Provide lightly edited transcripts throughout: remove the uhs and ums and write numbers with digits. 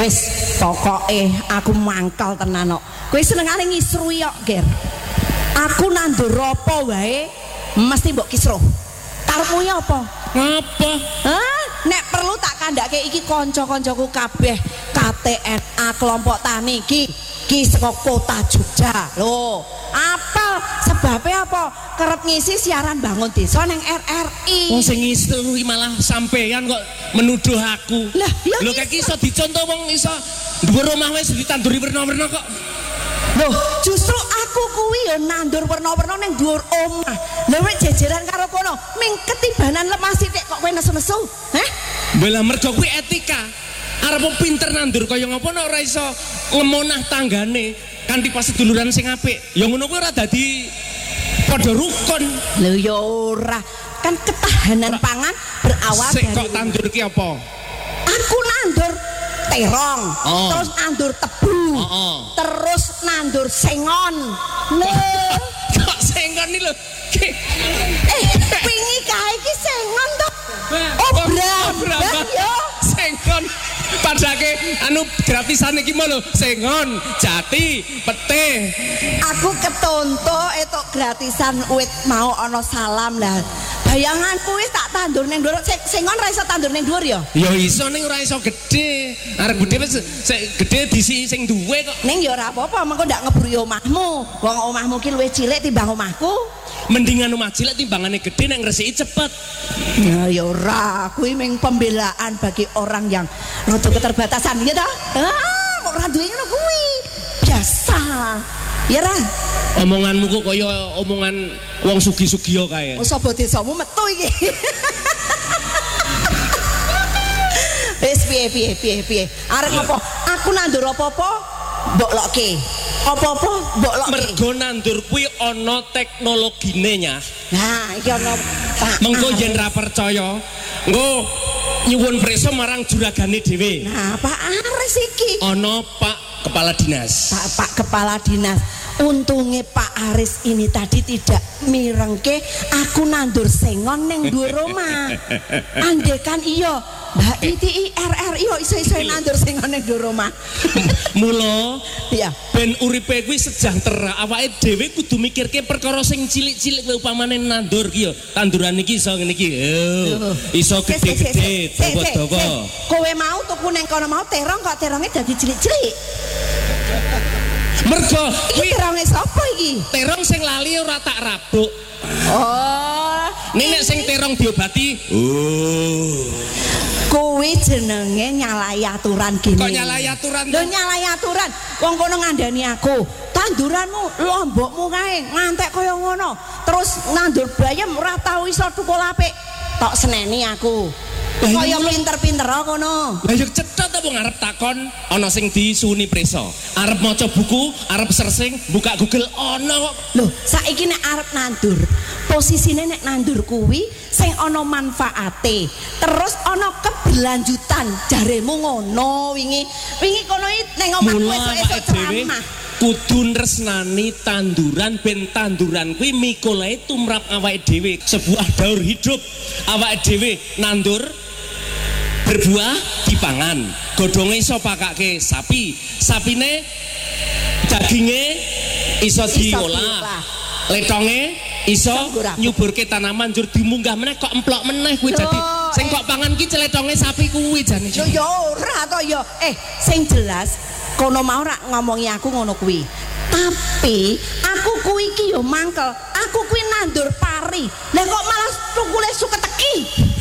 Wis pokoke aku mangkal tenan kok. Kowe senengane ngisrui kok, Ger. Aku nandur apa wae mesti mbok kisruh. Karepmu apa? Ngapa? Hah? Nek perlu tak kandhake iki kanca-kancaku kabeh KTNA kelompok tani iki saka kota Jogja. Lho, apal sebabnya apa? Kerep ngisi siaran bangun desa ning RRI. Wong sing ngisi malah sampean kok menuduh aku. Lah, ya lho kek iso dicontoh wong iso dhuwur omah wis ditanduri werna-werna kok. Loh, justru aku kuwi ya nandur werna-werna ning dhuwur omah. Lha wek jejeran karo kono, ming ketibanan lemah sithik kok kowe nesu-nesu. Hah? Bela mergo kuwi etika. Arep pinter nandur kaya ngapa nek ora iso ngemonah tanggane kanthi paseduluran sing apik. Ya ngono kuwi ora dadi padha rukun. Lho ya ora. Kan ketahanan pangan berawal dari kok tandur ki apa? Aku nandur terong, terus nandur tebu, terus nandur sengon. Lho, kok sengon iki lho. Wingi kae iki sengon to. Brambang yo. Sengon padake anu gratisan iki mau lho, sengon, jati, pete. Aku ketonto etok gratisan wit mau ana salam lah. Bayanganku wis tak tandur ning dhuwur. Sengon ra iso tandur ning dhuwur ya? Ya iso ning ora iso gedhe. Arek gedhe wis gedhe disi sing duwe kok. Ning ya ora apa-apa, mengko ndak ngeburi omahmu. Wong omahmu ki luwih cilik timbang omahku. Mendingan omah cilik timbangane gedhe nek ngresiki cepet. Ya ora, kuwi mung pembelaan bagi orang yang rada keterbatasan ya ta? Kok ora duwe ngono kuwi. Biasa. Ya ra. Omonganmu kok kaya omongan wong sugi-sugiyo kae. Oh, sapa desamu metu iki. Wis piye. Arek apa? Aku nandur apa-apa mbok lokke. Apa-apa mbok lokke. Mergo nandur kuwi ana teknologine nya. Nah, iki ana mengko yen ra percaya, engko nyuwun priksa marang juragane dhewe. Nah, Pak Aris iki. Ana Pak Kepala Dinas. Pak Kepala Dinas. Untungnya Pak Aris ini tadi tidak mirengke aku nandur sengon ning dhuwur omah. Andekan iya, Mbak Iti RRI yo iso-iso nandur sengon ning dhuwur omah. Mula ya ben uripe kuwi sejahtera, awake dhewe kudu mikirke perkara sing cilik-cilik upamane nandur ki yo. Tanduran iki iso ngene iki. Iso gede-gede, dawa-dawa. Kowe mau tuku ning kono mau terong kok teronge dadi cilik-cilik. Mergo iki teronge sapa iki? Terong sing lali ora tak rabuk. Oh, nek sing terong diobati. Kuwi jenenge nyalahi aturan gini. Kok nyalahi aturan? Lho nyalahi aturan. Wong kono ngandani aku. Tanduranmu, lombokmu kae ngantek kaya ngono. Terus nandur bayam ora tau iso tukul apik. Tok seneni aku. Kaya pinter-pinter kono. Lah yo cetha ta wong arep takon ana sing disuni preso. Arep maca buku, arep searching, buka Google ana kok. Lho, saiki nek arep nandur, posisine nek nandur kuwi sing ana manfaate. Terus ana keberlanjutan. Jaremu ngono wingi. Wingi kono ning omahku esuk-esuk ceramah. Kudu nresnani tanduran ben tanduran kuwi mikulae tumrap awake dhewe. Sebuah daur hidup awake dhewe nandur berbuah dipangan, godhonge iso pakake sapi, sapine daginge iso diolah, letonge iso nyuburke tanaman njur dimunggah meneh kok emplok meneh kuwi dadi sing kok pangan ki cletonge sapi kuwi jane. Yo ora to yo. Sing jelas kono mau rak ngomongi aku ngono kuwi. Tapi aku kuwi iki yo mangkel. Aku kuwi nandur pari. Lah kok malah tukule suketeki.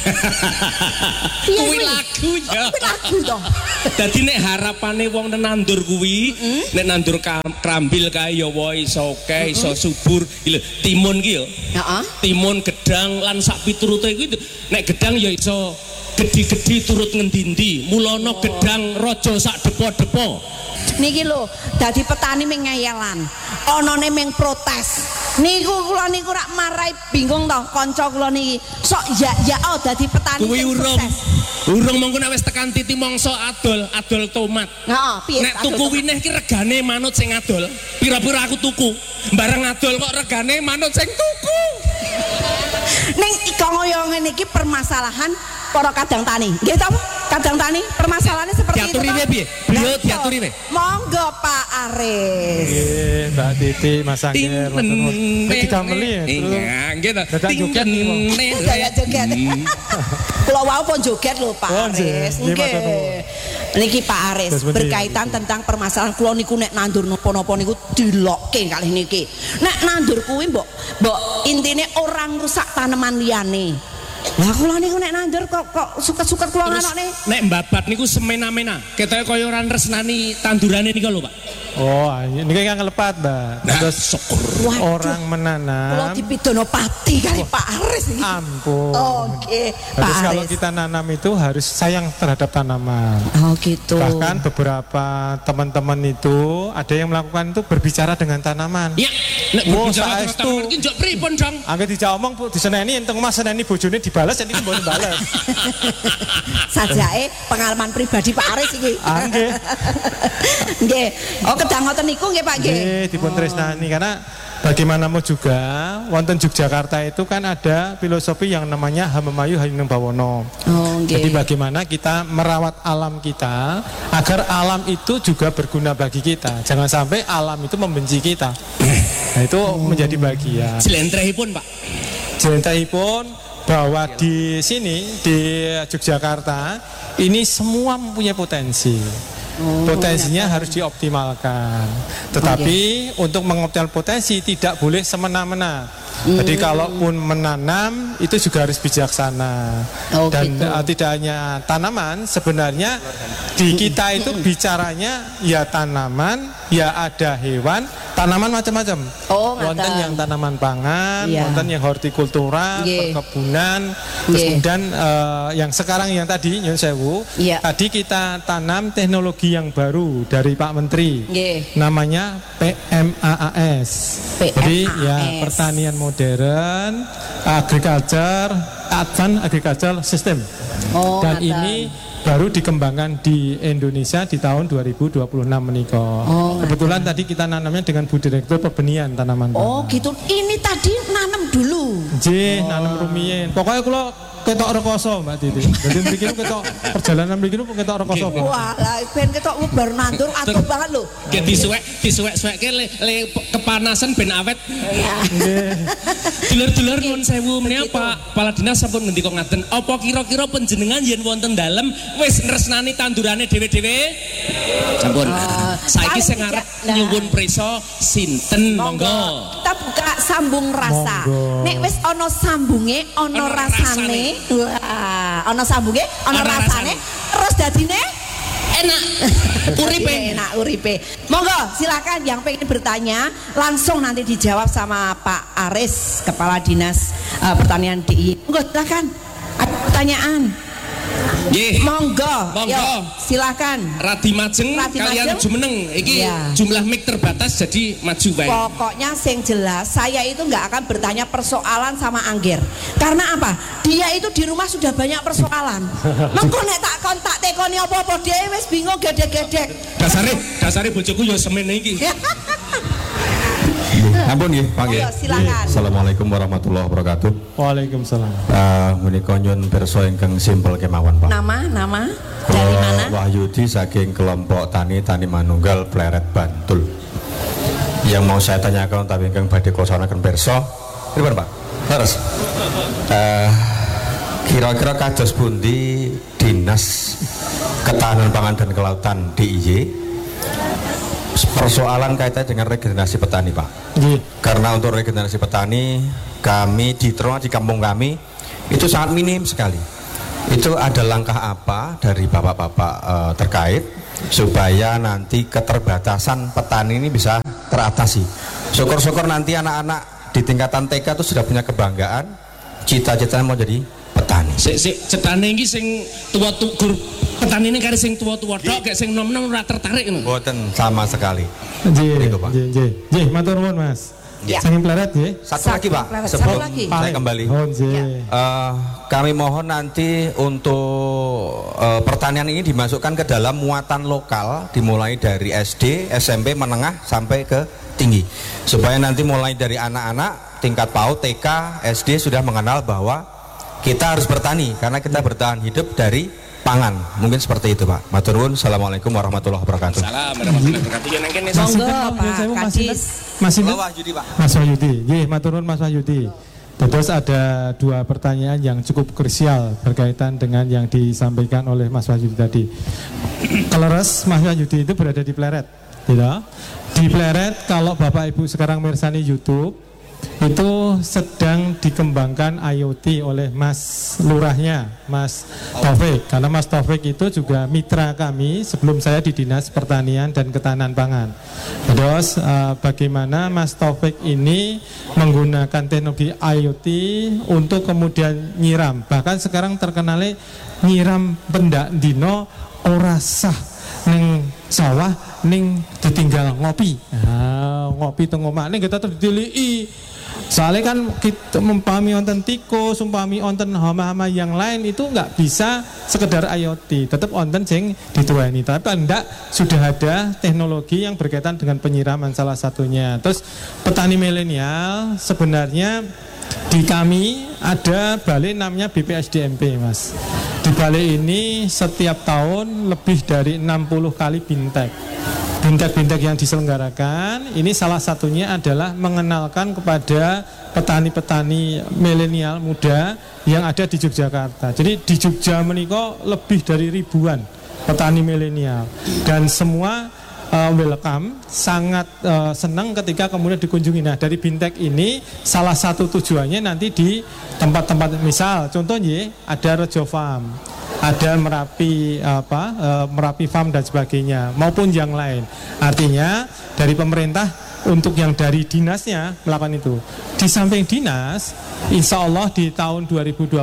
Kuwi lagu ya. Kuwi lagu to. Dadi nek harapane wong nandur kuwi, nek nandur krambil kae ya wae iso akeh, iso subur. Iki lho, timun ki yo. Heeh. Timun, gedang lan sak piturute kuwi nek gedang ya iso gedhi-gedhi turut ngendi-endi. Mulana gedang raja sak depo-depo. Niki lho, dadi petani ming ngayelan. Anane ming protes. Niku kula niku rak marai bingung to kanca kula niki. Sok ya dadi petani kuwi urung mongko nek wis tekan titi mangsa adol tomat. Heeh, piye? Nek tuku wineh ki regane manut sing adol. Pira-pira aku tuku. Bareng adol kok regane manut sing tuku. Ning kaya ngene iki permasalahan para kadang tani. Nggih ta? Kadang tani permasalahannya seperti diaturi itu. wae piye? Beliau diaturi wae. Monggo Pak Aris. Nggih, Mbak Titi, Mas Angger, matur nuwun. Ketika meli ya. Iya, nggih to. Dadak joget nih, Mo. Joget-joget. Kula wau pun joget lho Pak Oh, Aris. nggih, matur nuwun. Nggih. Niki Pak Aris Terus pundi? berkaitan tentang permasalahan kula niku nek nandur napa-napa niku dilokke kalih niki. Nek nandur kuwi mbok intine orang rusak tanaman liyane. Lah kula niku nek nandur kok suket-suket kula nganokne. Nek mbabat niku semena-mena. Ketoke kaya ora resnani tandurane niku lho, Pak. Oh, ini kan ngelepat, Mbak. Terus Waduh. orang Kula menanam. dipidono pati kali Pak Aris iki. Ampun. Oke, Pak Terus kalau Aris. kita nanam itu harus sayang terhadap tanaman. Oh gitu. Bahkan beberapa teman-teman itu ada yang melakukan itu berbicara dengan tanaman. Ya, nek Oh, berbicara saestu. tentang iki njok pripun, Dong? Angger dijak omong Bu, diseneni enteng Mas seneni bojone dibalas jadi mboten balas. Sajake pengalaman pribadi Pak Aris iki. Ah, nggih. Nggih. Oh, kedang ngoten niku nggih Pak nggih. Nggih, dipun tresnani karena bagaimanapun juga wonten Yogyakarta itu kan ada filosofi yang namanya Hamemayu Hayung Bawono. Oh, nggih. Jadi bagaimana kita merawat alam kita agar alam itu juga berguna bagi kita. Jangan sampai alam itu membenci kita. Nah, itu menjadi bagian. Jlentrehipun, Pak. Jelentahipun bahwa di sini di Yogyakarta ini semua mempunyai potensi. Potensinya harus dioptimalkan. Tetapi untuk mengoptimalkan potensi tidak boleh semena-mena. Jadi kalaupun menanam itu juga harus bijaksana. Oh, Dan gitu. tidak hanya tanaman, sebenarnya di kita itu bicaranya ya tanaman, ya ada hewan, tanaman macam-macam. Oh, Wonten ngaten. yang tanaman pangan, Iya. wonten yang hortikultura, Nggih. perkebunan, terus Nggih. kemudian yang sekarang yang tadi Nyun Sewu, Iya. tadi kita tanam teknologi yang baru dari Pak Menteri, Nggih. namanya PMAAS. Jadi ya PMAAS. pertanian modern, agriculture, advanced agriculture system. Oh, Dan ngaten. ini baru dikembangkan di Indonesia di tahun 2026 menika. Oh, Kebetulan tadi kita nanamnya dengan Bu Direktur Pembenihan Tanaman Oh, Pangan. gitu. Ini tadi nanam dulu. Nggih, nanam rumiyin. Pokoknya kula ketok rekoso Mbak Titi. Jadi mriki niku ketok perjalanan mriki niku ketok rekoso. Pak. Wah, lah ben ketok baru nandur atuh banget lho. Kayak disuwek-suwekke le kepanasan ben awet. Dulur-dulur nuwun sewu menika Pak Kepala Dinas sampun ngendika ngaten, apa kira-kira panjenengan yen wonten dalem wis nresnani tandurane dhewe-dhewe? Sampun. Saiki paling sing arep tidak, nah. nyuwun prisa sinten monggo. Kita buka sambung rasa. Monggo. Nek wis ana sambunge, ana Ana rasane. Wah, ana sambunge, ana Ana rasane, rasane. terus dadine Enak. Uripe. enak uripe. Monggo silakan yang pengen bertanya langsung nanti dijawab sama Pak Aris Kepala Dinas Pertanian DIY. Monggo silakan. Ada pertanyaan. Nggih. Monggo. Monggo. Yuk, silakan. Radi Majeng Radi kalian Majeng. jumeneng iki Iya. jumlah mic terbatas jadi maju baik. Pokoknya sing jelas saya itu nggak akan bertanya persoalan sama Angger. Karena apa? Dia itu di rumah sudah banyak persoalan. Mengko nek tak kontak tekoni apa-apa dhewe wis bingung gedek-gedek. Dasare bojoku ya semene iki. Ampun nggih, Pak nggih. Monggo, silakan. Assalamualaikum warahmatullahi wabarakatuh. Waalaikumsalam. Menika nyun pirsa ingkang simpel kemawon, Pak. Nama dari mana? Wahyudi saking kelompok Tani Manunggal Pleret Bantul. Yang mau saya tanyakan tapi ingkang badhe kosanaken pirsa, pripun, Pak? Terus. Kira-kira kados pundi Dinas Ketahanan Pangan dan Kelautan DIY persoalan kaitan dengan regenerasi petani, Pak? Nggih. Karena untuk regenerasi petani kami di kampung kami itu sangat minim sekali. Itu ada langkah apa dari bapak-bapak terkait supaya nanti keterbatasan petani ini bisa teratasi. Syukur-syukur nanti anak-anak di tingkatan TK itu sudah punya kebanggaan, cita-citanya mau jadi petani. Sik cetane iki sing tua-tua petani ini kari sing tua-tua tok gak sing nom-nom ora tertarik ngono. Boten sama sekali. Nggih, Itu, Pak. nggih, matur nuwun Mas. Ya. Saking pleret nggih. Satu lagi, Pak, Satu sebelum lagi. saya kembali. Oh, nggih. Kami mohon nanti untuk pertanian ini dimasukkan ke dalam muatan lokal dimulai dari SD, SMP, menengah sampai ke tinggi supaya nanti mulai dari anak-anak tingkat PAUD, TK, SD sudah mengenal bahwa kita harus bertani karena kita bertahan hidup dari pangan. Mungkin seperti itu Pak. Matur nuwun. Assalamualaikum warahmatullahi wabarakatuh. Salam warahmatullahi wabarakatuh. Ya nang kene Monggo Pak, Pak Kadis. Mas Sinten? Wahyudi Pak. Mas Wahyudi. Nggih, matur nuwun Mas Wahyudi. Terus ada dua pertanyaan yang cukup krusial berkaitan dengan yang disampaikan oleh Mas Wahyudi tadi. Kleres Mas Wahyudi itu berada di Pleret, tidak? Di Pleret kalau Bapak Ibu sekarang mirsani YouTube itu sedang dikembangkan IoT oleh Mas Lurahnya, Mas Taufik. Karena Mas Taufik itu juga mitra kami sebelum saya di Dinas Pertanian dan Ketahanan Pangan. Terus bagaimana Mas Taufik ini menggunakan teknologi IoT untuk kemudian nyiram. Bahkan sekarang terkenalnya nyiram pendak dino ora sah ning sawah ning ditinggal ngopi. Ngopi teng omah ning kita terus dilii. Soalnya kan kita mempahami wonten tikus, mempahami wonten hama-hama yang lain itu nggak bisa sekedar IoT, tetap wonten sing dituani. Tapi enggak, sudah ada teknologi yang berkaitan dengan penyiraman salah satunya. Terus petani milenial sebenarnya di kami ada balai namanya BPSDMP Mas. Di balai ini setiap tahun lebih dari 60 kali bintek. Bintek-bintek yang diselenggarakan ini salah satunya adalah mengenalkan kepada petani-petani milenial muda yang ada di Yogyakarta. Jadi di Jogja meniko lebih dari ribuan petani milenial dan semua welcome, sangat senang ketika kemudian dikunjungi. Nah dari bintek ini salah satu tujuannya nanti di tempat-tempat, misal contohnya ada Rejo Farm, ada Merapi Merapi Farm dan sebagainya maupun yang lain. Artinya dari pemerintah untuk yang dari dinasnya melakukan itu. Di samping dinas, insya Allah di tahun 2027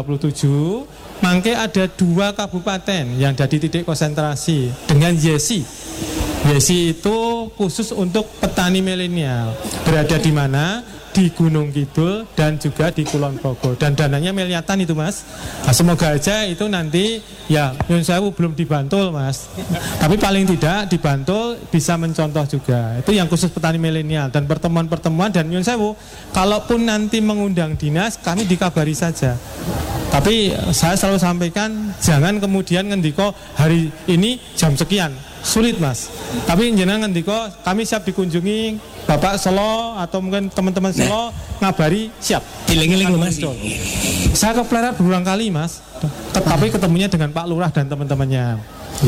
mangke ada 2 kabupaten yang jadi titik konsentrasi dengan YESI. YESI itu khusus untuk petani milenial. Berada di mana? Di Gunung Kidul dan juga di Kulon Progo. Dan dananya miliatan itu Mas. Nah, semoga aja itu nanti ya Nyun Sewu belum dibantul Mas. Tapi paling tidak dibantul bisa mencontoh juga. Itu yang khusus petani milenial dan pertemuan-pertemuan dan Nyun Sewu. Kalaupun nanti mengundang dinas kami dikabari saja. Tapi saya selalu sampaikan jangan kemudian ngendiko hari ini jam sekian. Sulit Mas. Tapi jenengan ngendiko kami siap dikunjungi Bapak Solo atau mungkin teman-teman Solo ngabari siap. Iling-iling Mas. Saya ke Pleret berulang kali Mas. Tapi ketemunya dengan Pak Lurah dan teman-temannya.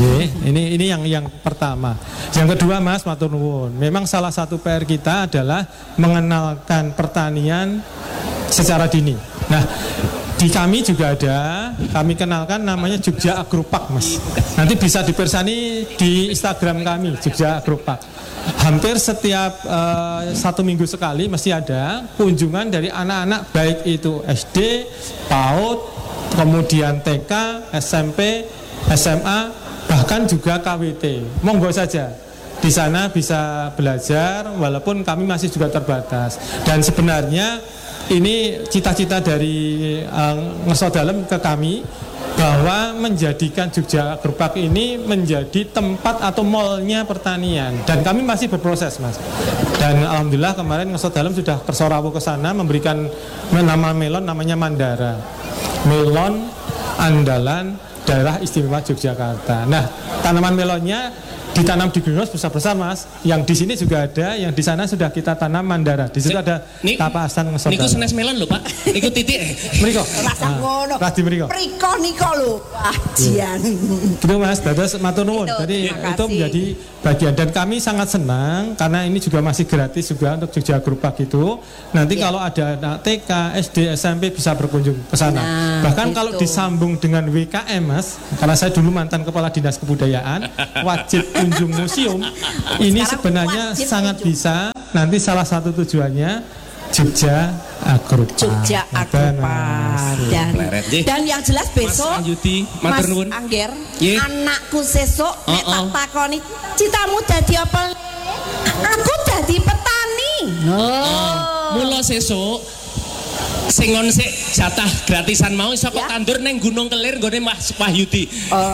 Ini yang pertama. Yang kedua Mas matur nuwun. Memang salah satu PR kita adalah mengenalkan pertanian secara dini. Nah, di kami juga ada, kami kenalkan namanya Jogja Agropark Mas. Nanti bisa dipersani di Instagram kami, Jogja Agropark. Hampir setiap 1 minggu sekali mesti ada kunjungan dari anak-anak baik itu SD, PAUD, kemudian TK, SMP, SMA, bahkan juga KWT. Monggo saja. Di sana bisa belajar walaupun kami masih juga terbatas. Dan sebenarnya ini cita-cita dari Ngeso Dalem ke kami bahwa menjadikan Jogja Agropark ini menjadi tempat atau mallnya pertanian dan kami masih berproses Mas. Dan alhamdulillah kemarin Ngeso Dalem sudah kersorawu ke sana memberikan nama melon namanya Mandara. Melon andalan daerah istimewa Yogyakarta. Nah, tanaman melonnya ditanam di greenhouse besar-besar Mas. Yang di sini juga ada, yang di sana sudah kita tanam Mandara. Di situ ada tapasan Ngeso Dalem. Niku senes melon lho Pak. Niku titik. Mriko. Rasa ngono. Radi mriko. Mriko niko lho. Jian. Gitu Mas, dados matur nuwun. Jadi itu menjadi bagian dan kami sangat senang karena ini juga masih gratis juga untuk Jogja Agropark itu. Nanti kalau ada anak TK, SD, SMP bisa berkunjung ke sana. Bahkan kalau disambung dengan WKM Mas, karena saya dulu mantan Kepala Dinas Kebudayaan, wajib kunjung museum. Ini sebenarnya sangat bisa. Nanti salah satu tujuannya Jogja Agropark. Jogja Agropark. Dan yang jelas besok Mas Angger, anakku sesuk nek tak takoni citamu dadi apa? Aku dadi petani. Mula sesuk sing ngon sik jatah gratisan mau iso kok tandur neng Gunung Kelir nggone Mas Wahyudi.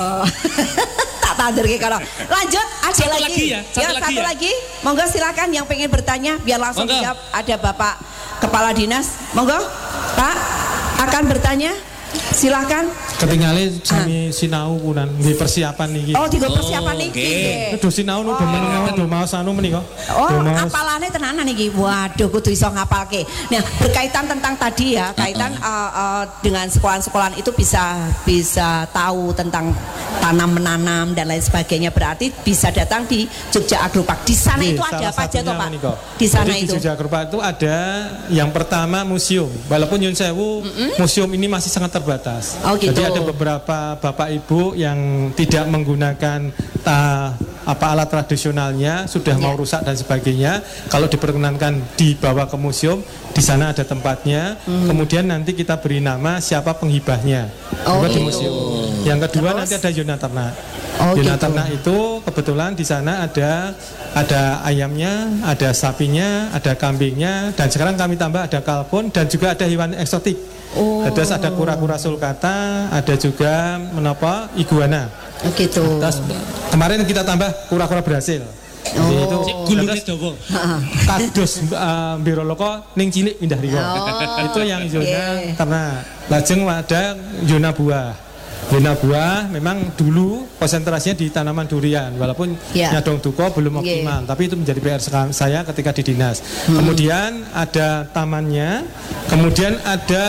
Tak tandur ki kalau. Lanjut ada satu lagi. Lagi ya, satu lagi. Monggo silakan yang pengen bertanya biar langsung dijawab. Ada Bapak Kepala Dinas. Monggo Pak akan bertanya. Silakan. Ketinggalan sami sinau punan nggih persiapan niki. Oh, digo persiapan niki. Itu sinau nu demen do maos anu menika. Oh, apalane tenanan iki. Waduh, kudu iso ngapalke. Nah, berkaitan tentang tadi ya, kaitan dengan sekolah-sekolahan itu bisa tahu tentang tanam menanam dan lain sebagainya, berarti bisa datang di Jogja Agropark. Di sana itu ada apa aja toh, Pak? Di sana itu. Di Jogja Agropark itu ada yang pertama museum. Walaupun Yun Sewu museum ini masih sangat terbatas. Oh, gitu. Jadi ada beberapa bapak ibu yang tidak menggunakan alat tradisionalnya, sudah mau rusak dan sebagainya. Kalau diperkenankan dibawa ke museum, di sana ada tempatnya. Kemudian nanti kita beri nama siapa penghibahnya. Di museum. Yang kedua nanti ada Yona Ternak. Yona Ternak itu kebetulan di sana ada ayamnya, ada sapinya, ada kambingnya, dan sekarang kami tambah ada kalkun dan juga ada hewan eksotik. Terus ada kura-kura sulcata, ada juga iguana. Gitu. Terus kemarin kita tambah kura-kura Brasil. Jadi itu gulune dawa. Kados Mbiroloko ning cilik pindah riko. Itu yang Yona Ternak. Lajeng ada Yona Buah. Yona Buah memang dulu konsentrasinya di tanaman durian, walaupun nyadong duko belum optimal, tapi itu menjadi PR saya ketika di dinas. Kemudian ada tamannya, kemudian ada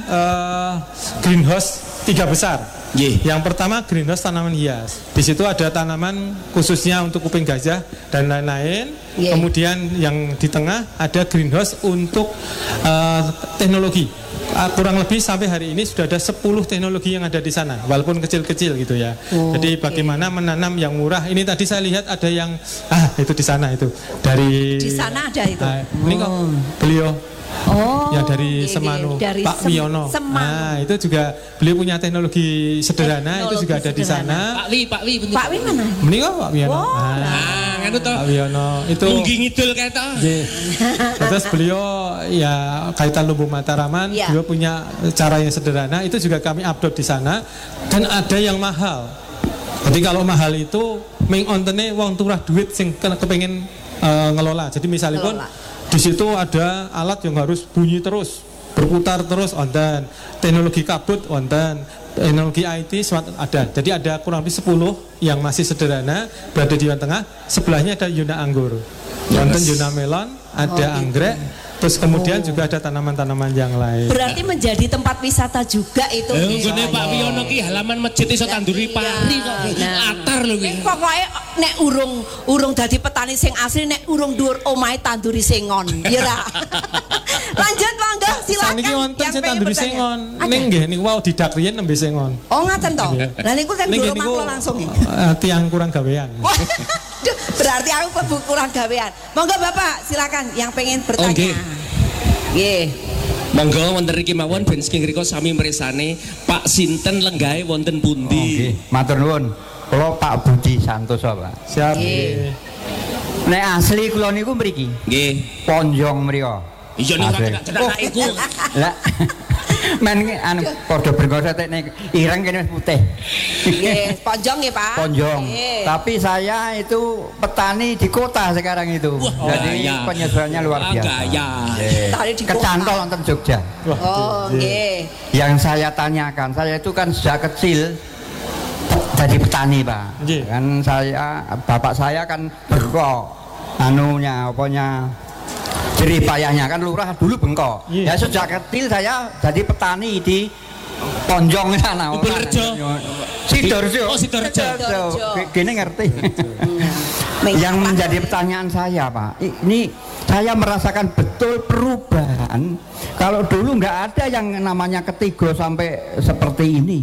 greenhouse 3 besar. Yang pertama greenhouse tanaman hias. Di situ ada tanaman khususnya untuk kuping gajah dan lain-lain. Kemudian yang di tengah ada greenhouse untuk teknologi. Kurang lebih sampai hari ini sudah ada 10 teknologi yang ada di sana, walaupun kecil-kecil gitu ya. Jadi bagaimana menanam yang murah. Ini tadi saya lihat ada yang itu di sana itu dari. Di sana ada itu. Ini kok beliau. Ya dari Semanu, dari Pak Wiono. Nah itu juga beliau punya teknologi sederhana, itu juga ada di sana. Pak Wi mana? Ini kok Pak Wiono. Pak Wiono itu. Mungkin ngidul kayak Terus beliau ya kaitan Lumbung Mataraman, beliau punya cara yang sederhana, itu juga kami upload di sana. Dan ada yang mahal. Jadi kalau mahal itu mengontene wong turah duit sing kepengen ngelola. Jadi misalnya pun di situ ada alat yang harus bunyi terus, berputar terus, onten. Teknologi kabut, onten. Teknologi IT ada. Jadi ada kurang lebih 10 yang masih sederhana berada di tengah. Sebelahnya ada Yona Anggur, onten Yona Melon, ada anggrek. Terus kemudian juga ada tanaman-tanaman yang lain. Berarti menjadi tempat wisata juga itu. Nggone Pak Wiono ki halaman masjid iso tanduri pari kok. Atar lho ki. Pokoke nek urung dadi petani sing asli, nek urung dhuwur omahe tanduri sengon. Ya ra. Lanjut monggo silakan. Saniki wonten sing tanduri sengon. Ning nggih niku wau didak riyen nembe sengon. Oh ngaten to. Lah niku kan dhuwur omah kula langsung. Tiang kurang gawean. Berarti aku kurang gawean. Monggo Bapak silakan yang pengen bertanya. Nggih. Monggo wonten iki mawon ben saking rika sami mresane Pak sinten lenggahe wonten pundi? Nggih, matur nuwun. Kula Pak Budi Santoso, Pak. Siap. Nek asli kula niku mriki. Nggih. Ponjong mriko. Iya niku cedak iku. Lah men anu padha bengkoso nek ireng kene putih. Nggih, Ponjong nggih, Pak. Ponjong. Tapi saya itu petani di kota sekarang itu. Jadi penyesuaiannya luar biasa. Kecantol wonten Jogja. Oh, nggih. Yang saya tanyakan, saya itu kan sejak kecil jadi petani, Pak. Kan bapak saya kan berkok anunya apanya jerih payahnya kan lurah dulu bengkok. Ya sejak kecil saya jadi petani di Ponjong sana. Sidoarjo. Oh Sidoarjo. Gini ngerti. Yang menjadi pertanyaan saya, Pak, ini saya merasakan betul perubahan. Kalau dulu nggak ada yang namanya ketiga sampai seperti ini.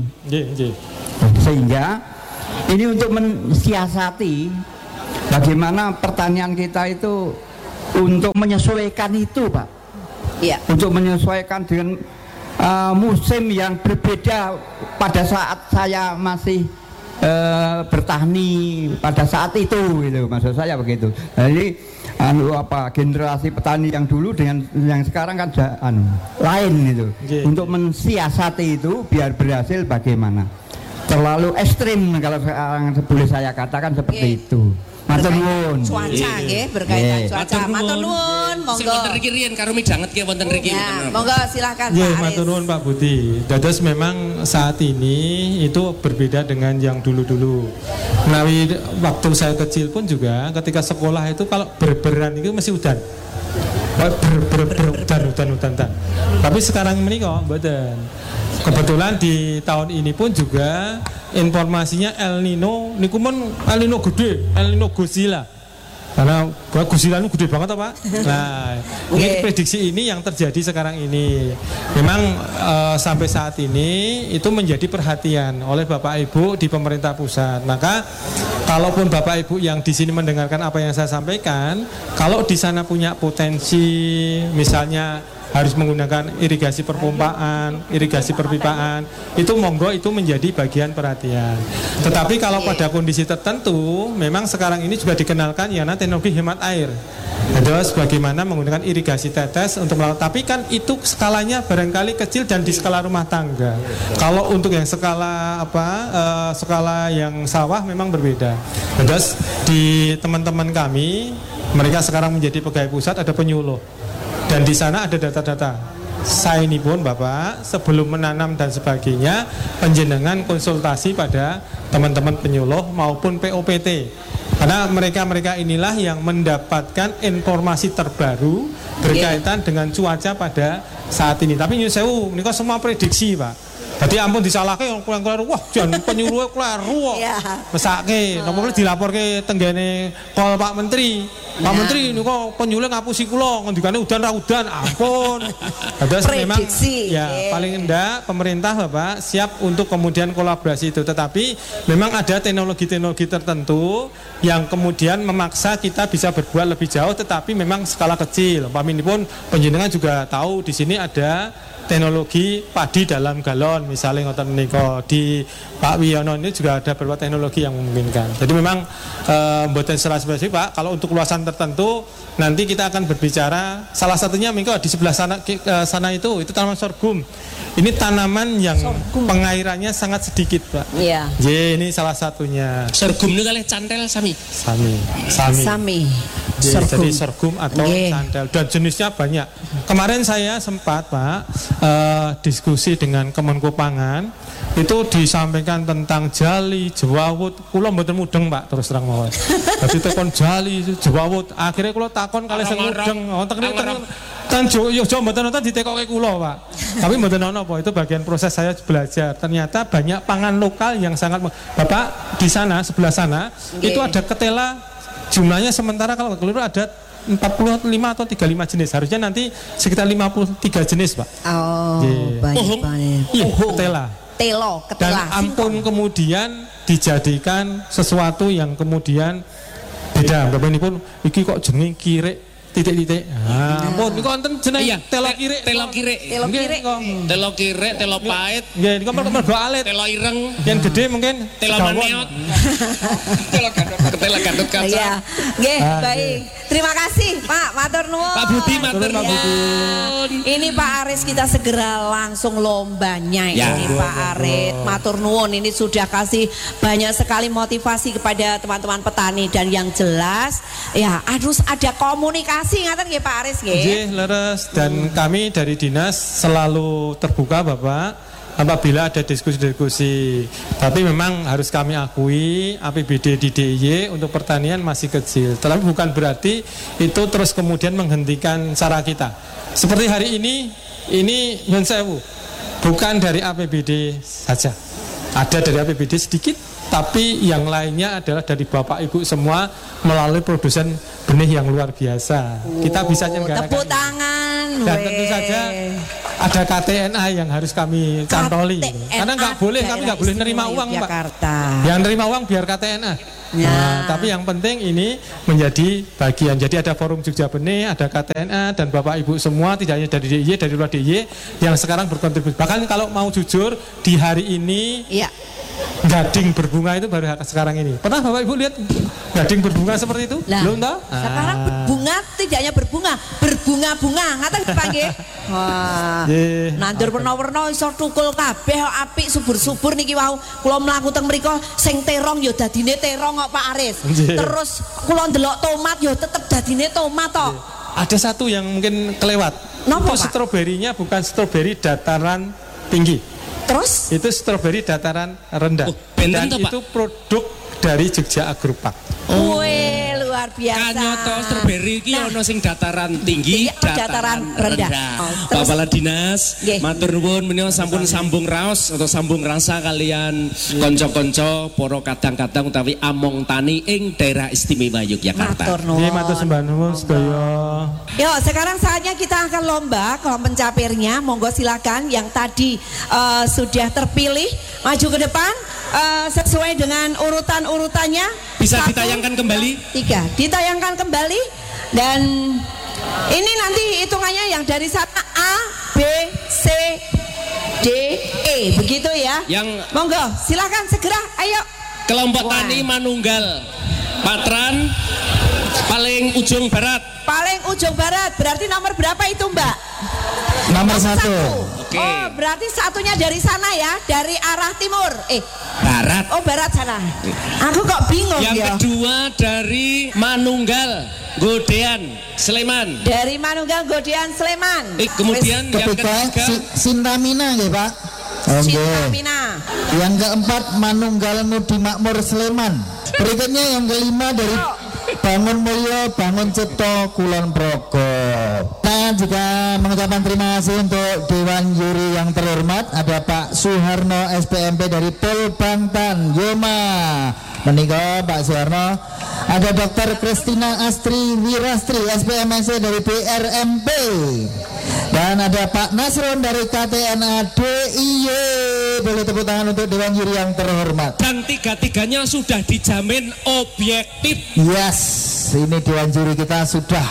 Sehingga ini untuk mensiasati bagaimana pertanian kita itu untuk menyesuaikan itu, Pak. Iya. Untuk menyesuaikan dengan musim yang berbeda pada saat saya masih bertani pada saat itu, gitu. Maksud saya begitu. Jadi generasi petani yang dulu dengan yang sekarang kan lain gitu. Untuk mensiasati itu biar berhasil bagaimana? Terlalu ekstrim kalau sekarang boleh saya katakan seperti itu. Matur nuwun. Cuaca nggih, berkaitan cuaca. Matur nuwun, Sing monggo. wonten riki riyen karo midanget ki wonten riki. Ya, monggo silakan Nggih, Pak Aris. matur nuwun Pak Budi. Dados memang saat ini itu berbeda dengan yang dulu-dulu. Menawi waktu saya kecil pun juga ketika sekolah itu kalau berberan itu mesti udan. Udan. Tapi sekarang ini kok mboten. Kebetulan di tahun ini pun juga informasinya El Nino niku men El Nino gede, El Nino Godzilla. Karena Godzilla itu gede banget Pak. Nah, ini prediksi ini yang terjadi sekarang ini. Memang sampai saat ini itu menjadi perhatian oleh Bapak Ibu di pemerintah pusat. Maka kalaupun Bapak Ibu yang di sini mendengarkan apa yang saya sampaikan, kalau di sana punya potensi misalnya harus menggunakan irigasi perpompaan, irigasi perpipaan, itu monggo itu menjadi bagian perhatian. Tetapi kalau pada kondisi tertentu, memang sekarang ini juga dikenalkan ya teknologi hemat air. Terus bagaimana menggunakan irigasi tetes untuk melakukan, tapi kan itu skalanya barangkali kecil dan di skala rumah tangga. Kalau untuk yang skala skala yang sawah memang berbeda. Terus di teman-teman kami, mereka sekarang menjadi pegawai pusat, ada penyuluh. Dan di sana ada data-data. Saya ini pun Bapak sebelum menanam dan sebagainya, penjenengan konsultasi pada teman-teman penyuluh maupun POPT. Karena mereka-mereka inilah yang mendapatkan informasi terbaru berkaitan dengan cuaca pada saat ini. Tapi nyuwun sewu, ini kok semua prediksi Pak. Jadi ampun disalahke yang kleru, wah jan penyuluhe kleru kok. Mesake, napa perlu dilaporke tenggene kol Pak Menteri. Pak Menteri niku penyuluhe ngapusi kula ngendikane udan ra udan, ampun. Terus memang ya paling enggak pemerintah Bapak siap untuk kemudian kolaborasi itu, tetapi memang ada teknologi-teknologi tertentu yang kemudian memaksa kita bisa berbuat lebih jauh, tetapi memang skala kecil. Paminipun panjenengan juga tahu di sini ada teknologi padi dalam galon misalnya ngoten menika di Pak Wiono ini juga ada beberapa teknologi yang memungkinkan. Jadi memang mboten secara spesifik Pak, kalau untuk luasan tertentu nanti kita akan berbicara. Salah satunya minggu di sebelah sana itu tanaman sorghum. Ini tanaman yang pengairannya sangat sedikit Pak. Iya. Jadi ini salah satunya. Sorghum itu kalih cantel sami. Jadi sorghum atau cantel dan jenisnya banyak. Kemarin saya sempat Pak diskusi dengan Kemenko Pangan, itu disampaikan tentang jali, jewawut. Kula mboten mudeng Pak, terus terang mawon. Dadi tekon jali, jewawut. Akhirnya kula takon kalih sing mudeng, wonten Yogyakarta mboten nonton ditekoke kula Pak. Tapi mboten ono apa, itu bagian proses saya belajar. Ternyata banyak pangan lokal yang sangat Bapak di sana sebelah sana itu ada ketela, jumlahnya sementara kalau keliru ada 45 atau 35 jenis. Harusnya nanti sekitar 53 jenis Pak. Banyak. Iya, ketela. Dan ampun kemudian dijadikan sesuatu yang kemudian beda. Bapak ini pun iki kok jeneng kirek titik-titik. Ampun niku wonten jeneng telo kirek. Telo kirek, telo pait. Nggih, niku mergo alit. Telo ireng. Yang gede mungkin telo maneot. Telo gadut kaca. Iya. Nggih, baik. Terima kasih Pak, matur nuwun. Pak Budi matur nuwun. Ini Pak Aris kita segera langsung lombanya ini Pak Aris. Matur nuwun, ini sudah kasih banyak sekali motivasi kepada teman-teman petani dan yang jelas ya harus ada komunikasi ngaten nggih Pak Aris nggih. Nggih, leres, dan kami dari dinas selalu terbuka Bapak apabila ada diskusi-diskusi. Tapi memang harus kami akui APBD di DIY untuk pertanian masih kecil. Tetapi bukan berarti itu terus kemudian menghentikan cara kita. Seperti hari ini nyun sewu, bukan dari APBD saja. Ada dari APBD sedikit, tapi yang lainnya adalah dari Bapak Ibu semua melalui produsen benih yang luar biasa. Kita bisa nyenggarakan. Tepuk tangan. Dan tentu saja ada KTNA yang harus kami cantoli. Karena kami nggak boleh nerima uang Pak. Yang nerima uang biar KTNA. Nah, tapi yang penting ini menjadi bagian. Jadi ada forum Jogja Benih, ada KTNA dan Bapak Ibu semua, tidak hanya dari DIY, dari luar DIY yang sekarang berkontribusi. Bahkan kalau mau jujur di hari ini gading berbunga itu baru sekarang ini. Pernah Bapak Ibu lihat gading berbunga seperti itu? Lah, Belum tahu? sekarang bunga tidak hanya berbunga-bunga. Ngaten dipanggih. Wah. Nggih. Nandur werna-werna iso tukul kabeh kok apik subur-subur niki wau. Kula mlaku teng mriku sing terong ya dadine terong kok Pak Aris. Nggih. Terus kula ndelok tomat ya tetep dadine tomat kok. Ada satu yang mungkin kelewat. Napa, Itu Pak? stroberinya bukan stroberi dataran tinggi. Terus Itu stroberi dataran rendah. Oh, benten Dan toh, Pak? itu produk dari Jogja Agropark. Wih, luar biasa. Kanyoto strawberry iki Nah, ana sing dataran tinggi, Tinggi, dataran rendah. Oh, terus- Kepala Dinas, Nggih. matur nuwun menika sampun sambung raos atau sambung rasa kalian kanca-kanca para kadang-kadang utawi among tani ing daerah istimewa Yogyakarta. matur nuwun. Nggih, matur sembah nuwun sedaya. Yuk, sekarang saatnya kita akan lomba kelompok pencapirnya. Monggo silakan yang tadi sudah terpilih maju ke depan sesuai dengan urutan-urutannya. Bisa 1, ditayangkan kembali? 3, ditayangkan kembali. Dan ini nanti hitungannya yang dari sana A, B, C, D, E, begitu ya. Yang Monggo, silakan segera, ayo. kelompok Wah. tani Manunggal, Patran paling ujung barat. Paling ujung barat, berarti nomor berapa itu Mbak? Nomor 1. Oke. Oh, berarti satunya dari sana ya, dari arah timur. Barat. Oh barat sana. Aku kok bingung Yang ya. kedua dari Manunggal, Godean, Sleman. Dari Manunggal Godean Sleman. Kemudian yang Ketiga ketiga Sintamina nggih Pak. Sintamina. Yang keempat Manunggal Ngudi Makmur Sleman. Berikutnya yang kelima dari Bangun Mulyo Bangun Cipto Kulon Progo. Saya juga mengucapkan terima kasih untuk Dewan Juri yang terhormat. Ada Pak Suharno SPMP dari Pol Bantan Yoma. Menika Pak Suharno. Ada Dr. Kristina Astri Wirastri SPMSC dari BRMP. Dan ada Pak Nasron dari KTNA DIY. Boleh tepuk tangan untuk Dewan Juri yang terhormat. dan tiga-tiganya sudah dijamin objektif. Yes, ini Dewan Juri kita sudah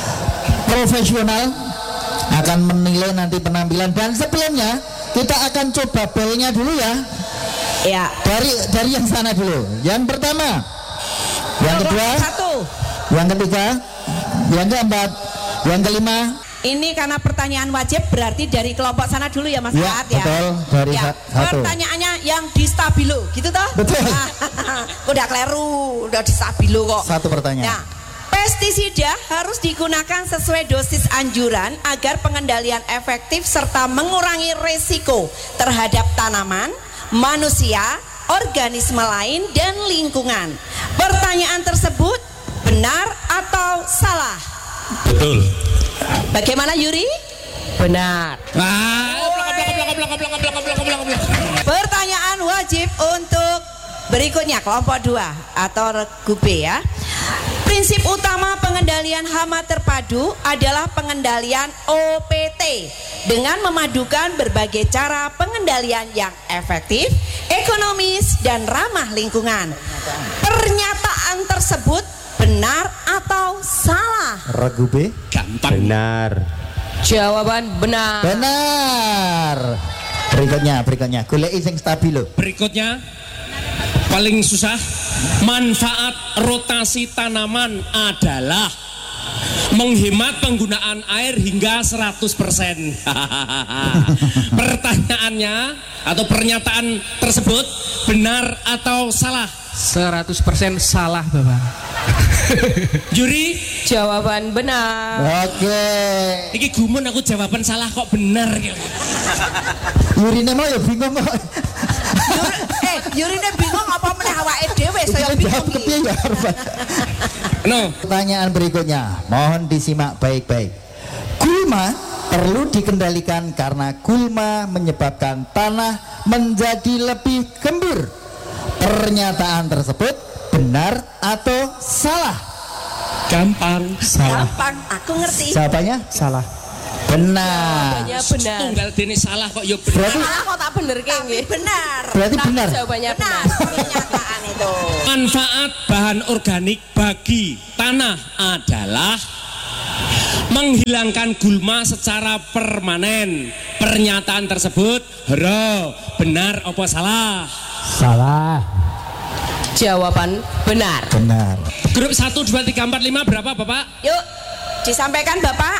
profesional, akan menilai nanti penampilan. Dan sebelumnya kita akan coba belnya dulu ya. Ya. Dari yang sana dulu. Yang pertama, yang kedua, Satu. yang ketiga, yang keempat, yang kelima. Ini karena pertanyaan wajib berarti dari kelompok sana dulu ya Mas Ya, Fuad ya. betul, dari Ya, satu. pertanyaannya yang di stabilo, gitu toh? Betul. Udah keliru, udah di stabilo kok. Satu pertanyaan. Nah, pestisida harus digunakan sesuai dosis anjuran agar pengendalian efektif serta mengurangi resiko terhadap tanaman, manusia, organisme lain, dan lingkungan. Pertanyaan tersebut benar atau salah? Betul. Bagaimana Yuri? Benar. Pertanyaan wajib untuk berikutnya kelompok 2 atau regu B ya. Prinsip utama pengendalian hama terpadu adalah pengendalian OPT dengan memadukan berbagai cara pengendalian yang efektif, ekonomis, dan ramah lingkungan. Pernyataan tersebut benar atau salah? Regu B. Gampang. Benar. Jawaban benar. Benar. Berikutnya. Goleki sing stabilo. Berikutnya paling susah, manfaat rotasi tanaman adalah menghemat penggunaan air hingga 100%. Pertanyaannya atau pernyataan tersebut benar atau salah? 100% salah Bapak. Juri, Jawaban benar. Oke. iki gumun aku jawaban salah kok benar gitu. Yurine mau ya bingung kok. Yurine bingung apa meneh awake dhewe saya Iki bingung. jawab kepiye ya Arfan? No, Pertanyaan berikutnya, mohon disimak baik-baik. Gulma perlu dikendalikan karena gulma menyebabkan tanah menjadi lebih gembur. Pernyataan tersebut benar atau salah? gampang. Gampang, aku ngerti. Jawabannya Salah. benar. Benar. Tunggal dene salah kok ya benar. Berarti Salah kok tak bener Tapi benar. berarti benar. Jawabannya benar. Pernyataan itu. Manfaat bahan organik bagi tanah adalah menghilangkan gulma secara permanen. Pernyataan tersebut benar apa salah? Salah. Jawaban benar. Benar. Grup 1, 2, 3, 4, 5 berapa Bapak? Yuk, disampaikan Bapak.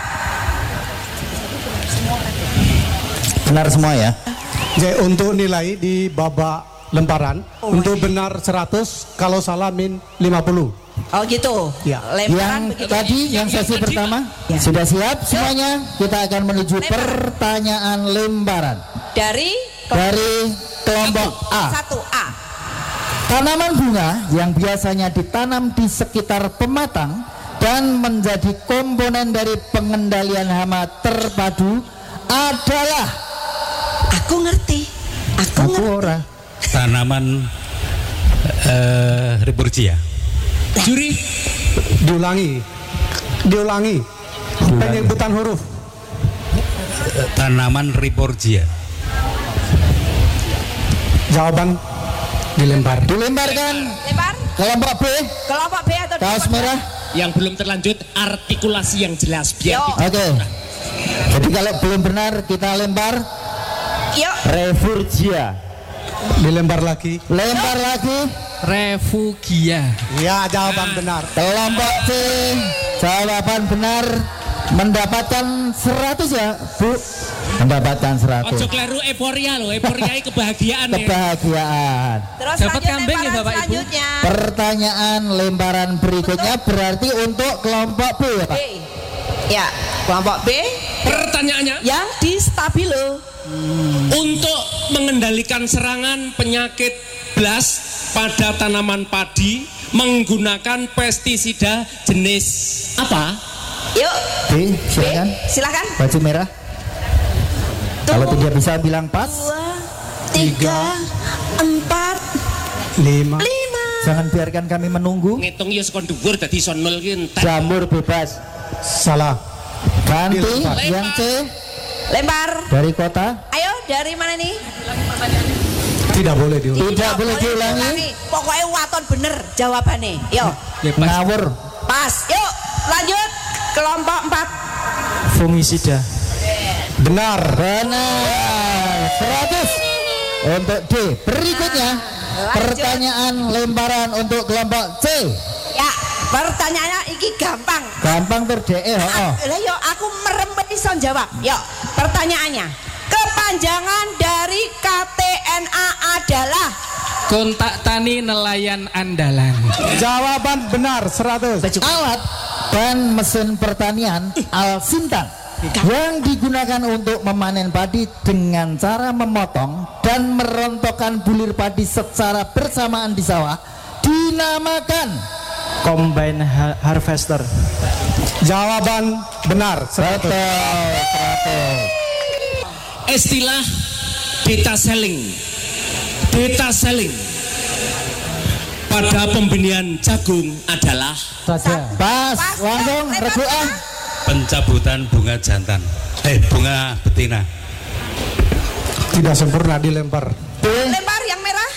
Benar semua ya. Jadi untuk nilai di babak lemparan, untuk benar 100, kalau salah min 50. Oh gitu. Ya. Lemparan Yang begitu. tadi yang sesi pertama Ya. sudah siap semuanya. Kita akan menuju Lempar. pertanyaan lemparan Dari kelompok A. 1A. Tanaman bunga yang biasanya ditanam di sekitar pematang dan menjadi komponen dari pengendalian hama terpadu adalah Aku ngerti. Aku ngerti. ora. Tanaman Riborgia. Juri Diulangi. Penyebutan huruf. Tanaman Riborgia. Jawaban dilempar. Dilemparkan Lempar. kelompok B. Kelompok B atau Kaos kelompok merah. Yang belum terlanjut artikulasi yang jelas biar Yo. tidak Oke. Jadi kalau belum benar kita lempar. Yuk. Refugia. Dilempar lagi. Lempar lagi. Refugia. Ya, jawaban benar. Kelompok C. Jawaban benar. Mendapatkan 100 ya Bu. Mendapatkan 100. Ojo kleru euforia loh, euforia kebahagiaan ya. Kebahagiaan. Terus Dapat lanjut kambing ya, lemparan Bapak Ibu? selanjutnya. Pertanyaan lemparan berikutnya berarti untuk kelompok B ya Pak. B. Ya, kelompok B Pertanyaannya, yang di stabilo. untuk mengendalikan serangan penyakit blast pada tanaman padi menggunakan pestisida jenis apa? Yuk. B, silakan. Silakan. Baju merah. Kalau tidak bisa bilang pas, 2, 3, 4, 5. 5. jangan biarkan kami menunggu. Ngitung ya sekon dhuwur dadi son 0 ki entek. Jamur bebas. Salah. Ganti Dilempar. yang C Lempar. dari kota. Ayo, dari mana nih? Tidak boleh diulangi. Tidak boleh diulangi. Pokoknya waton bener jawabannya. Yuk. Ngawur. Pas. Yuk, lanjut. Kelompok 4. Fungisida. Benar. Benar. 100 untuk D. Berikutnya pertanyaan lemparan untuk kelompok C. Ya, pertanyaannya iki gampang. Gampang tur DE. Lah yo aku merem iso jawab. Yuk, pertanyaannya. Kepanjangan dari KTNA adalah Kontak Tani Nelayan Andalan. Jawaban benar 100. Alat dan mesin pertanian Al-Sintang yang digunakan untuk memanen padi dengan cara memotong dan merontokkan bulir padi secara bersamaan di sawah dinamakan Combine harvester. Jawaban benar 100. Istilah data selling. Data selling pada pembenihan jagung adalah saja. Pas, langsung lempar. rebuan. Pencabutan bunga jantan. Bunga betina. Tidak sempurna dilempar. B, Lempar yang merah.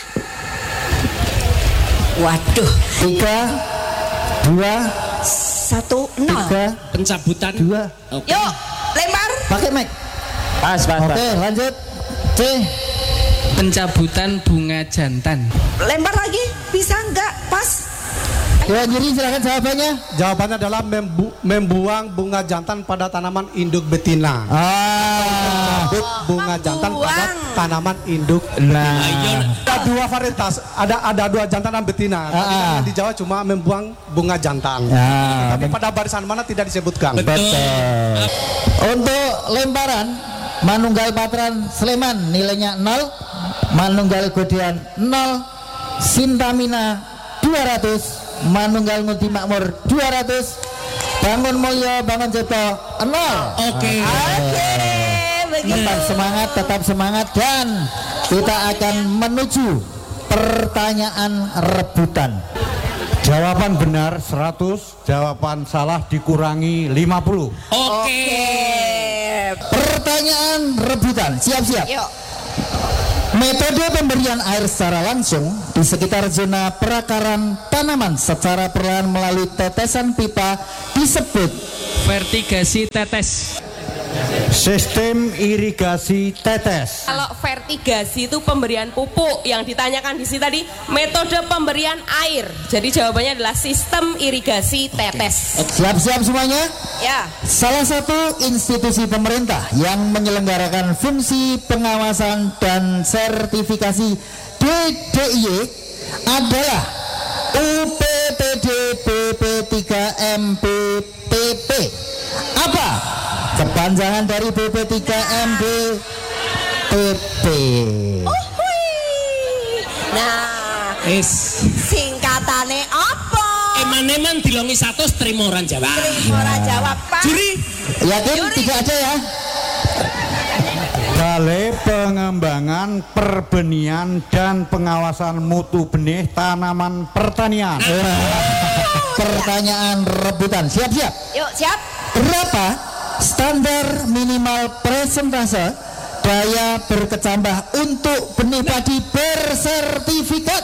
Waduh, 3, 2, 1, 0. 3, pencabutan. 2. Oke. Yuk, lempar. Pakai mic. Pas. Oke, lanjut. C, Pencabutan bunga jantan. Lempar lagi. Bisa enggak? Pas. Dewan juri silakan jawabannya. Jawabannya adalah membuang bunga jantan pada tanaman induk betina. Cabut bunga jantan pada tanaman induk. Ayo, Ada dua varietas, ada dua jantan dan betina. Tapi kan di Jawa cuma membuang bunga jantan. Tapi pada barisan mana tidak disebutkan. betul. Untuk lemparan Manunggal Patran Sleman nilainya 0, Manunggal Godean 0, Sintamina 200, Manunggal Ngudi Makmur 200, Bangun Mulyo Bangun Cipto 0. Oke. Tetap semangat dan kita akan menuju pertanyaan rebutan. Jawaban benar 100, jawaban salah dikurangi 50. Oke. Pertanyaan rebutan, siap-siap. Yuk. Metode pemberian air secara langsung di sekitar zona perakaran tanaman secara perlahan melalui tetesan pipa disebut Vertigasi tetes. Sistem irigasi tetes. Kalau vertigasi itu pemberian pupuk, yang ditanyakan di sini tadi metode pemberian air. Jadi jawabannya adalah sistem irigasi tetes. Siap-siap semuanya? Ya. Salah satu institusi pemerintah yang menyelenggarakan fungsi pengawasan dan sertifikasi DDIY adalah UPTD BP3MBPP. Apa kepanjangan dari BP3MBPP? Nah, singkatane apa? Eman-eman dilongi 100 terima orang jawab. Terima orang jawab, Pak. Juri. Yakin tiga aja ya. Balai Pengembangan Perbenihan dan Pengawasan Mutu Benih Tanaman Pertanian. Pertanyaan rebutan. Siap-siap. Yuk, siap. Berapa standar minimal persentase daya berkecambah untuk benih padi bersertifikat?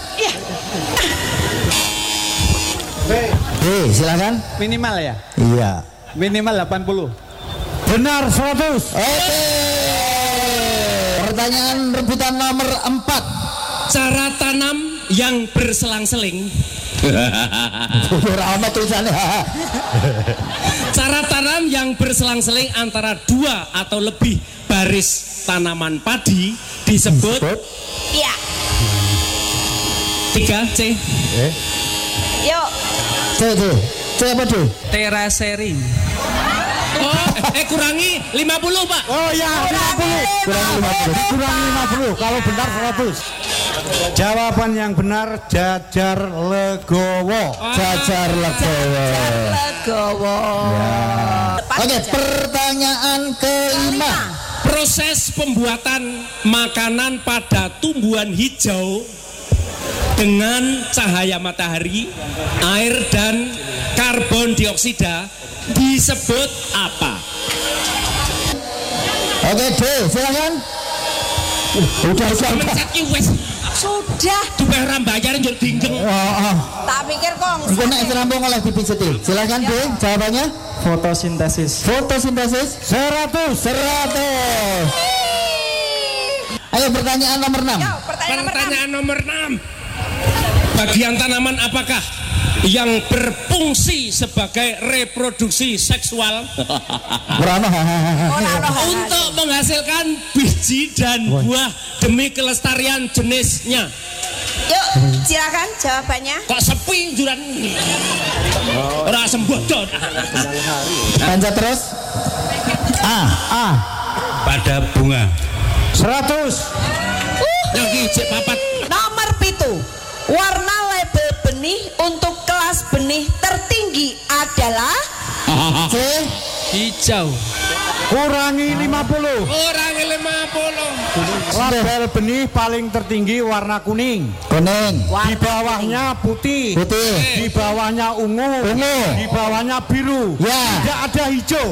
Silakan. Minimal ya? Iya. Minimal 80. Benar 100. Oke. Pertanyaan rebutan nomor 4. Cara tanam yang berselang-seling. Rama tulisannya. Cara tanam yang berselang-seling antara 2 atau lebih baris tanaman padi disebut. Iya. 3 C. Yuk. C apa tuh? Terasering. Oh, kurangi 50, Pak. Oh ya, 50. Kurangi 50. Kalau benar 100. Jawaban yang benar Jajar Legowo. Jajar Legowo. Legowo. Oke, pertanyaan kelima. Proses pembuatan makanan pada tumbuhan hijau dengan cahaya matahari, air dan karbon dioksida disebut apa? Oke, D, silakan. Udah. Sudah. Tumpah rambayar njur dinggeng. Tak pikir kong. Engko nek serampung oleh dipijeti. Silakan D, jawabannya. Fotosintesis. Fotosintesis 100. Ayo pertanyaan nomor 6. Yo, Pertanyaan nomor 6. Bagian tanaman apakah yang berfungsi sebagai reproduksi seksual untuk menghasilkan biji dan buah demi kelestarian jenisnya? Yuk, silakan jawabannya. Kok sepi juran ini? Ora sembodot. Panjat terus. A. Pada bunga. 100. Yang cek papat. Nomor 7. Warna label benih untuk kelas benih tertinggi adalah C. Hijau. Kurangi 50. Kurangi 50. Label benih paling tertinggi warna kuning. Kuning. Di bawahnya putih. Putih. Di bawahnya ungu. Di bawahnya biru. Ya. Tidak ada hijau.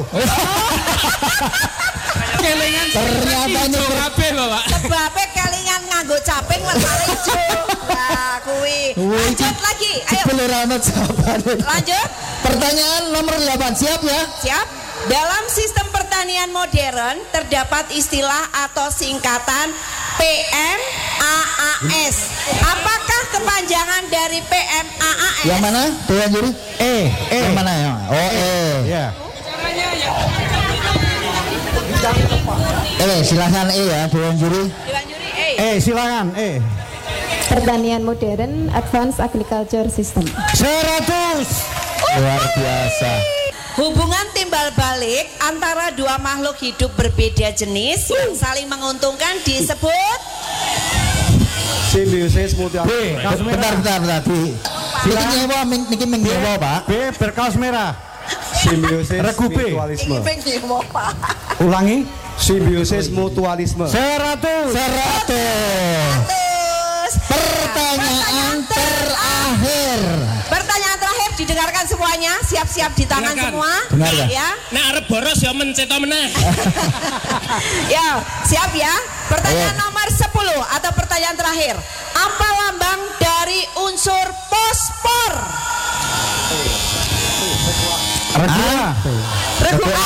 Kelingan Ternyata ini kabeh, Bapak. sebabnya kelingan nganggo caping warna hijau. Nah, kuwi. Lanjut lagi. Ayo. Belerana jawabannya. Lanjut. Pertanyaan nomor 8. Siap ya? Siap. Dalam sistem pertanian modern terdapat istilah atau singkatan PMAAS. Apakah kepanjangan dari PMAAS? Yang mana? Dewan juri? Yang mana ya? Oh, Ya. Silahkan ya, Dewan juri. Dewan juri, Silakan. Pertanian modern, advanced agriculture system. 100. Luar biasa. Hubungan timbal balik antara dua makhluk hidup berbeda jenis yang saling menguntungkan disebut Simbiosis mutualisme. Bentar. Niki nyewa, niki menyewa, Pak. B. Berkaos merah. Simbiosis mutualisme. Ulangi. Simbiosis mutualisme. 100. Pertanyaan terakhir. Pertanyaan terakhir didengarkan semuanya. Siap-siap di tangan Dengarkan. semua. Dengar ya? Ya. Nah, arep boros ya mencet meneh. Ya, siap ya. Pertanyaan nomor 10 atau pertanyaan terakhir. Apa lambang dari unsur fosfor? Regu A. Regu A.